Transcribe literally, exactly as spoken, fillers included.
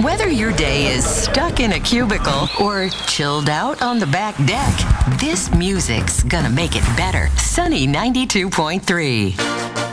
Whether your day is stuck in a cubicle or chilled out on the back deck, this music's gonna make it better. Sunny ninety-two point three.